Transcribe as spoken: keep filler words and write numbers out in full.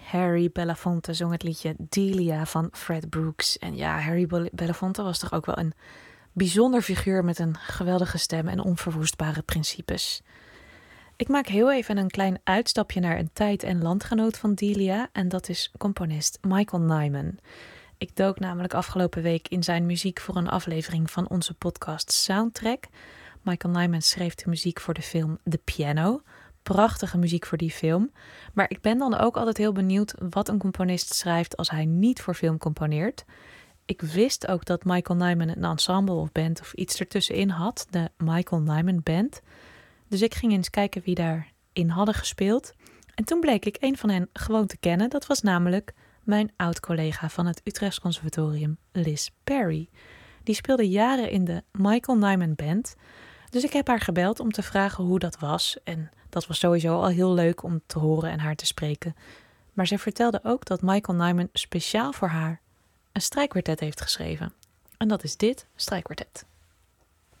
Harry Belafonte zong het liedje Delia van Fred Brooks. En ja, Harry Belafonte was toch ook wel een bijzonder figuur met een geweldige stem en onverwoestbare principes. Ik maak heel even een klein uitstapje naar een tijd- en landgenoot van Delia en dat is componist Michael Nyman. Ik dook namelijk afgelopen week in zijn muziek voor een aflevering van onze podcast Soundtrack. Michael Nyman schreef de muziek voor de film The Piano. Prachtige muziek voor die film. Maar ik ben dan ook altijd heel benieuwd wat een componist schrijft als hij niet voor film componeert. Ik wist ook dat Michael Nyman een ensemble of band of iets ertussenin had, de Michael Nyman Band. Dus ik ging eens kijken wie daarin hadden gespeeld. En toen bleek ik een van hen gewoon te kennen. Dat was namelijk mijn oud-collega van het Utrechts Conservatorium, Liz Perry. Die speelde jaren in de Michael Nyman Band. Dus ik heb haar gebeld om te vragen hoe dat was. En dat was sowieso al heel leuk om te horen en haar te spreken. Maar zij vertelde ook dat Michael Nyman speciaal voor haar een strijkkwartet heeft geschreven. En dat is dit strijkkwartet.